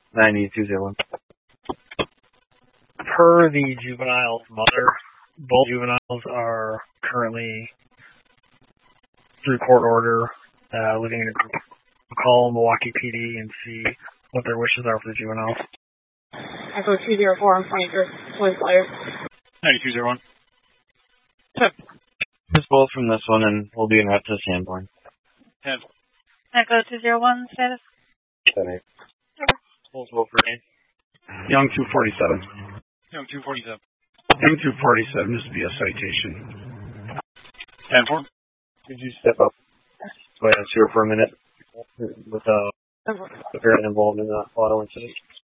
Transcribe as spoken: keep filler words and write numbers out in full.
ninety two zero one. Per the juvenile's mother, both juveniles are currently through court order, uh, living in a group. We'll call Milwaukee P D and see what their wishes are for the juveniles. Echo two zero four, I'm twenty for Twin Slayer. ninety-two zero one. Just both from this one, and we'll be in route to Sanborn. ten. Echo two zero one, status. ten eight. Both for eight. Young two forty-seven. Young two forty-seven. Young two forty-seven, this would be a citation. ten four. Could you step up? Go ahead and sewer for a minute with uh, the parent involved in the auto incident.